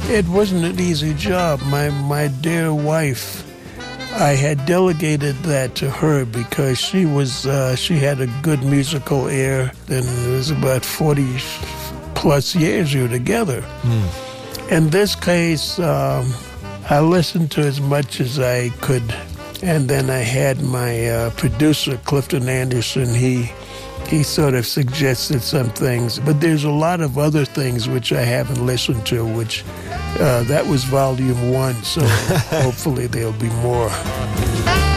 It wasn't an easy job. My dear wife, I had delegated that to her because she had a good musical ear, and it was about 40 plus years we were together. In this case, I listened to as much as I could, and then I had my producer, Clifton Anderson. He sort of suggested some things, but there's a lot of other things which I haven't listened to, which that was volume 1, so hopefully there'll be more.